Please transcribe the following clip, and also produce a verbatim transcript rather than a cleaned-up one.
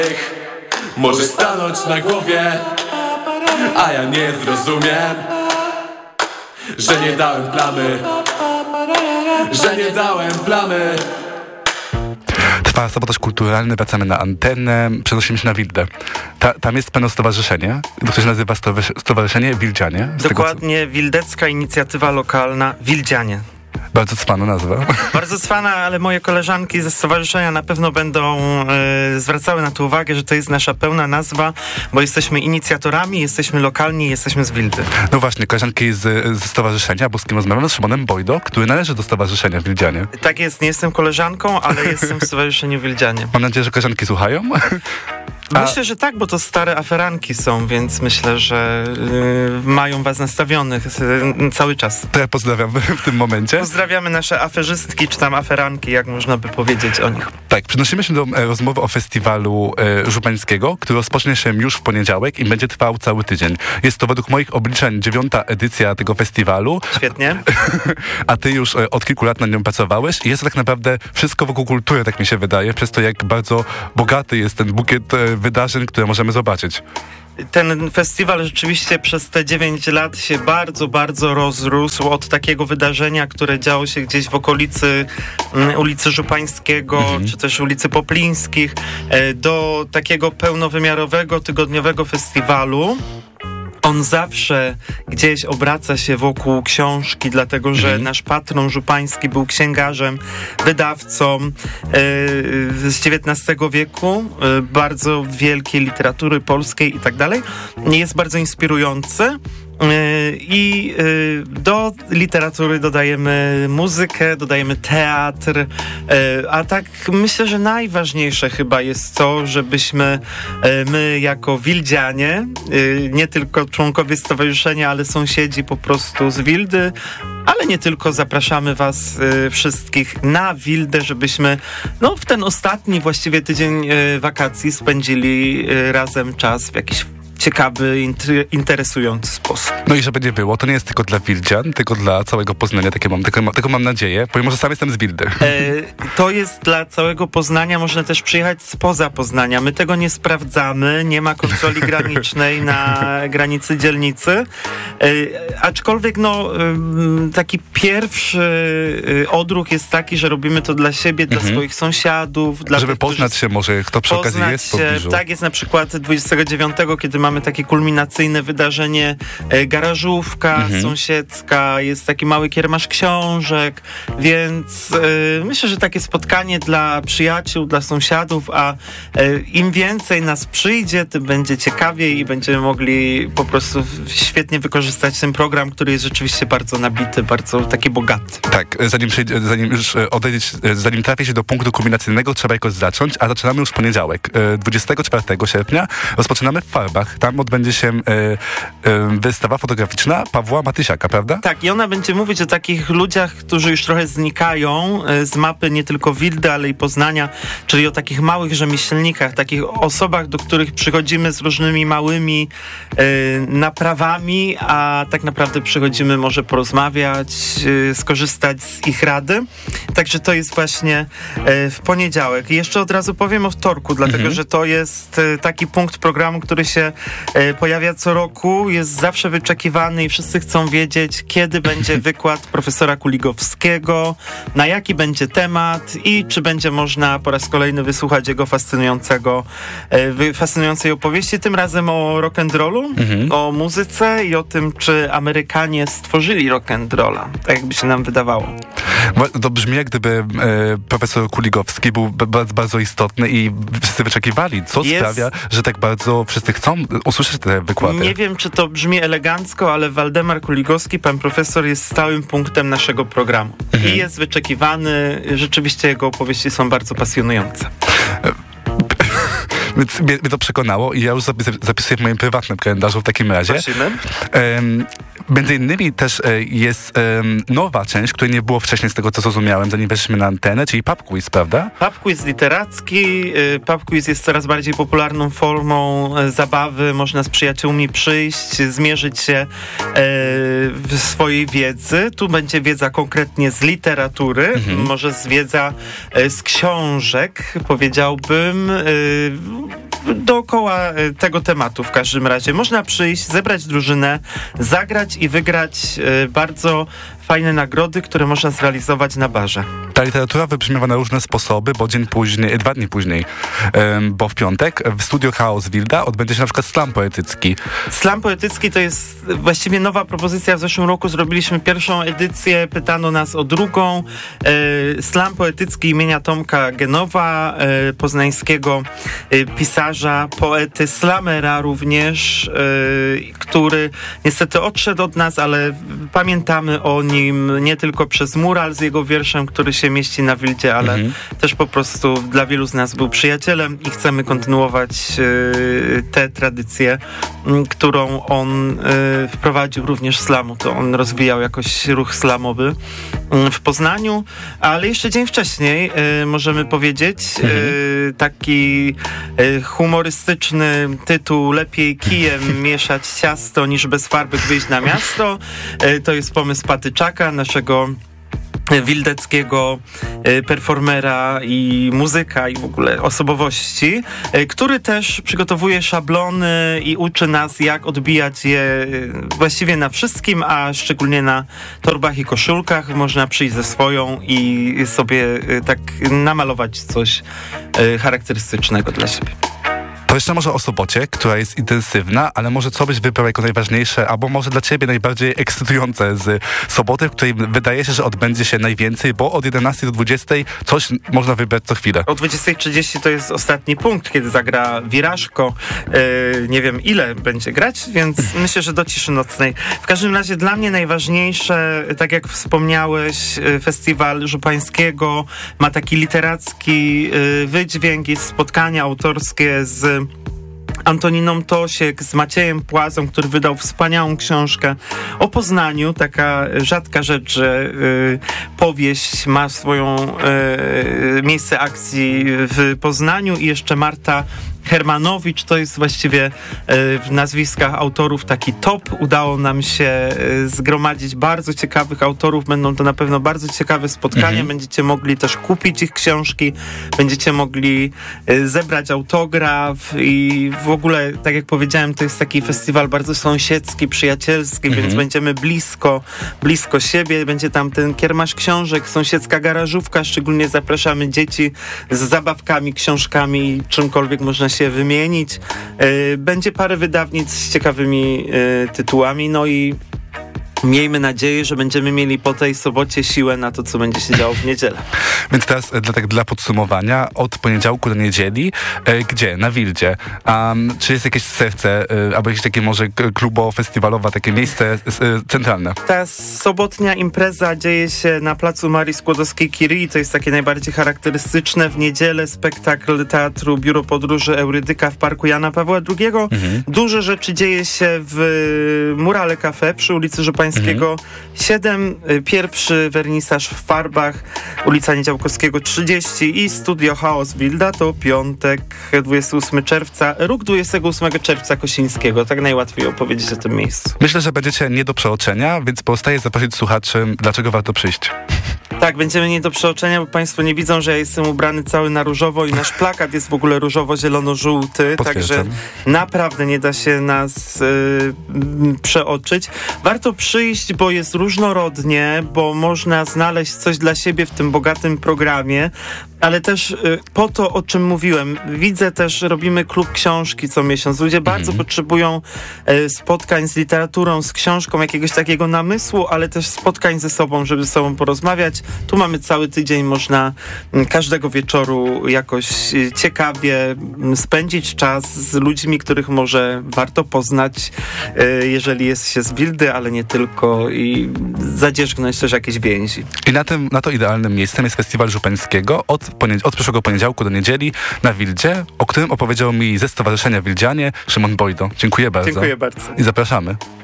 Może stanąć na głowie, a ja nie zrozumiem, że nie dałem plamy, że nie dałem plamy. Trwa sabotaż kulturalny, wracamy na antenę, przenosimy się na Wildę. Ta, tam jest pewne stowarzyszenie, to się nazywa Stowarzyszenie Wildzianie. Dokładnie, tego, co... Wildecka Inicjatywa Lokalna Wildzianie. Bardzo cwana nazwa. Bardzo cwana, ale moje koleżanki ze stowarzyszenia na pewno będą e, zwracały na to uwagę, że to jest nasza pełna nazwa, bo jesteśmy inicjatorami, jesteśmy lokalni, jesteśmy z Wildy. No właśnie, koleżanki z, ze stowarzyszenia, bo z kim rozmawiamy, z Szymonem Bojdo, który należy do stowarzyszenia Wildzianie. Tak jest, nie jestem koleżanką, ale jestem w stowarzyszeniu Wildzianie. Mam nadzieję, że koleżanki słuchają. A... Myślę, że tak, bo to stare aferanki są, więc myślę, że yy, mają was nastawionych yy, cały czas. To ja pozdrawiam w tym momencie. Pozdrawiamy nasze aferzystki, czy tam aferanki, jak można by powiedzieć o nich. Tak, przenosimy się do e, rozmowy o festiwalu e, żupańskiego, który rozpocznie się już w poniedziałek i będzie trwał cały tydzień. Jest to według moich obliczeń dziewiąta edycja tego festiwalu. Świetnie. A ty już e, od kilku lat nad nią pracowałeś i jest to tak naprawdę wszystko wokół kultury, tak mi się wydaje, przez to jak bardzo bogaty jest ten bukiet e, wydarzeń, które możemy zobaczyć. Ten festiwal rzeczywiście przez te dziewięć lat się bardzo, bardzo rozrósł od takiego wydarzenia, które działo się gdzieś w okolicy um, ulicy Żupańskiego, mhm. czy też ulicy Poplińskich, e, do takiego pełnowymiarowego, tygodniowego festiwalu. On zawsze gdzieś obraca się wokół książki, dlatego że mm. nasz patron żupański był księgarzem, wydawcą yy, z dziewiętnastego wieku, yy, bardzo wielkiej literatury polskiej i tak dalej. Jest bardzo inspirujący. I do literatury dodajemy muzykę, dodajemy teatr, a tak myślę, że najważniejsze chyba jest to, żebyśmy my jako Wildzianie, nie tylko członkowie stowarzyszenia, ale sąsiedzi po prostu z Wildy, ale nie tylko, zapraszamy was wszystkich na Wildę, żebyśmy no, w ten ostatni właściwie tydzień wakacji spędzili razem czas w jakiś ciekawy, interesujący sposób. No i żeby nie było, to nie jest tylko dla Wildzian, tylko dla całego Poznania, takie mam, tego, tego mam nadzieję, pomimo że sam jestem z Wildy. E, to jest dla całego Poznania, można też przyjechać spoza Poznania. My tego nie sprawdzamy, nie ma kontroli granicznej na granicy dzielnicy, e, aczkolwiek no taki pierwszy odruch jest taki, że robimy to dla siebie, dla mhm. swoich sąsiadów. Dla żeby tych, poznać się może, kto przy okazji jest w pobliżu. Tak, jest na przykład dwudziestego dziewiątego, kiedy mamy takie kulminacyjne wydarzenie e, garażówka mhm. sąsiedzka, jest taki mały kiermasz książek, więc e, myślę, że takie spotkanie dla przyjaciół, dla sąsiadów, a e, im więcej nas przyjdzie, tym będzie ciekawiej i będziemy mogli po prostu świetnie wykorzystać ten program, który jest rzeczywiście bardzo nabity, bardzo taki bogaty. Tak, zanim, zanim już odejść, zanim trafi się do punktu kulminacyjnego, trzeba jakoś zacząć, a zaczynamy już w poniedziałek. dwudziestego czwartego sierpnia rozpoczynamy w Farbach. Tam odbędzie się y, y, wystawa fotograficzna Pawła Matysiaka, prawda? Tak, i ona będzie mówić o takich ludziach, którzy już trochę znikają y, z mapy nie tylko Wildy, ale i Poznania, czyli o takich małych rzemieślnikach, takich osobach, do których przychodzimy z różnymi małymi y, naprawami, a tak naprawdę przychodzimy może porozmawiać, y, skorzystać z ich rady. Także to jest właśnie y, w poniedziałek. I jeszcze od razu powiem o wtorku, dlatego mhm. że to jest y, taki punkt programu, który się pojawia co roku, jest zawsze wyczekiwany i wszyscy chcą wiedzieć, kiedy będzie wykład profesora Kuligowskiego, na jaki będzie temat i czy będzie można po raz kolejny wysłuchać jego fascynującego, fascynującej opowieści, tym razem o rock'n'rollu, mhm. o muzyce i o tym, czy Amerykanie stworzyli rock'n'rolla, tak jakby się nam wydawało. To brzmi, jak gdyby e, profesor Kuligowski był bardzo, bardzo istotny i wszyscy wyczekiwali. Co jest... sprawia, że tak bardzo wszyscy chcą usłyszeć te wykłady? Nie wiem, czy to brzmi elegancko, ale Waldemar Kuligowski, pan profesor, jest stałym punktem naszego programu. Mhm. I jest wyczekiwany. Rzeczywiście jego opowieści są bardzo pasjonujące. Więc mnie, mnie to przekonało i ja już zapisuję w moim prywatnym kalendarzu w takim razie. Prosimy. Um, Między innymi też e, jest e, nowa część, której nie było wcześniej z tego, co zrozumiałem, zanim weszliśmy na antenę, czyli pub quiz, prawda? Pub quiz literacki. Pub quiz jest coraz bardziej popularną formą zabawy. Można z przyjaciółmi przyjść, zmierzyć się e, w swojej wiedzy. Tu będzie wiedza konkretnie z literatury, mhm. może z wiedza e, z książek, powiedziałbym, e, dookoła tego tematu w każdym razie. Można przyjść, zebrać drużynę, zagrać i wygrać e, bardzo fajne nagrody, które można zrealizować na barze. Ta literatura wybrzmiewa na różne sposoby, bo dzień później, dwa dni później, um, bo w piątek w studio Chaos Wilda odbędzie się na przykład slam poetycki. Slam poetycki to jest właściwie nowa propozycja. W zeszłym roku zrobiliśmy pierwszą edycję, pytano nas o drugą. E, slam poetycki imienia Tomka Genowa, e, poznańskiego e, pisarza, poety, slamera również, e, który niestety odszedł od nas, ale pamiętamy o nim nie tylko przez mural z jego wierszem, który się mieści na Wildzie, ale mhm. też po prostu dla wielu z nas był przyjacielem i chcemy kontynuować y, tę tradycję, y, którą on y, wprowadził również slamu. To on rozwijał jakoś ruch slamowy y, w Poznaniu, ale jeszcze dzień wcześniej y, możemy powiedzieć mhm. y, taki y, humorystyczny tytuł Lepiej kijem mieszać ciasto niż bez farby wyjść na miasto. Y, to jest pomysł Patyczaka, naszego wildeckiego performera i muzyka i w ogóle osobowości, który też przygotowuje szablony i uczy nas, jak odbijać je właściwie na wszystkim, a szczególnie na torbach i koszulkach. Można przyjść ze swoją i sobie tak namalować coś charakterystycznego dla siebie. To jeszcze może o sobocie, która jest intensywna, ale może co byś wybrał jako najważniejsze, albo może dla ciebie najbardziej ekscytujące z soboty, w której wydaje się, że odbędzie się najwięcej, bo od jedenastej do dwudziestej coś można wybrać co chwilę. O dwudziestej trzydzieści to jest ostatni punkt, kiedy zagra Wirażko. Yy, nie wiem ile będzie grać, więc myślę, że do ciszy nocnej. W każdym razie dla mnie najważniejsze, tak jak wspomniałeś, festiwal Żupańskiego ma taki literacki yy, wydźwięk, jest spotkania autorskie z Antoniną Tosiek, z Maciejem Płazą, który wydał wspaniałą książkę o Poznaniu. Taka rzadka rzecz, że y, powieść ma swoją y, miejsce akcji w Poznaniu i jeszcze Marta Hermanowicz, to jest właściwie y, w nazwiskach autorów taki top. Udało nam się y, zgromadzić bardzo ciekawych autorów. Będą to na pewno bardzo ciekawe spotkania. Mhm. Będziecie mogli też kupić ich książki. Będziecie mogli y, zebrać autograf i w ogóle, tak jak powiedziałem, to jest taki festiwal bardzo sąsiedzki, przyjacielski, mhm. więc będziemy blisko, blisko siebie. Będzie tam ten kiermasz książek, sąsiedzka garażówka. Szczególnie zapraszamy dzieci z zabawkami, książkami, czymkolwiek można się wymienić. Będzie parę wydawnic z ciekawymi tytułami, no i miejmy nadzieję, że będziemy mieli po tej sobocie siłę na to, co będzie się działo w niedzielę. Więc teraz dla, tak, dla podsumowania, od poniedziałku do niedzieli, e, gdzie? Na Wildzie. Um, czy jest jakieś serce, e, albo jakieś takie może klubowo-festiwalowe, takie miejsce e, centralne? Ta sobotnia impreza dzieje się na placu Marii Skłodowskiej-Curie, to jest takie najbardziej charakterystyczne. W niedzielę spektakl Teatru Biuro Podróży Eurydyka w Parku Jana Pawła drugiego. Mhm. Dużo rzeczy dzieje się w Murale Cafe przy ulicy Żupańskiej Mhm. siedem, pierwszy wernisaż w farbach, ulica Niedziałkowskiego trzydzieści i studio Chaos Wilda to piątek, dwudziestego ósmego czerwca, róg dwudziestego ósmego czerwca Kosińskiego. Tak najłatwiej opowiedzieć o tym miejscu. Myślę, że będziecie nie do przeoczenia, więc pozostaje zaprosić słuchaczy, dlaczego warto przyjść. Tak, będziemy nie do przeoczenia, bo państwo nie widzą, że ja jestem ubrany cały na różowo i nasz plakat jest w ogóle różowo-zielono-żółty, także naprawdę nie da się nas y, przeoczyć. Warto przyjść, bo jest różnorodnie, bo można znaleźć coś dla siebie w tym bogatym programie, ale też y, po to, o czym mówiłem. Widzę też, że robimy klub książki co miesiąc. Ludzie mm. bardzo potrzebują y, spotkań z literaturą, z książką, jakiegoś takiego namysłu, ale też spotkań ze sobą, żeby ze sobą porozmawiać. Tu mamy cały tydzień, można y, każdego wieczoru jakoś y, ciekawie y, spędzić czas z ludźmi, których może warto poznać, y, jeżeli jest się z Wildy, ale nie tylko, i zadzierzgnąć też jakieś więzi. I na, tym, na to idealnym miejscem jest Festiwal Żupańskiego od Od przyszłego poniedziałku do niedzieli na Wildzie, o którym opowiedział mi ze Stowarzyszenia Wildzianie Szymon Bojdo. Dziękuję bardzo. Dziękuję bardzo. I zapraszamy.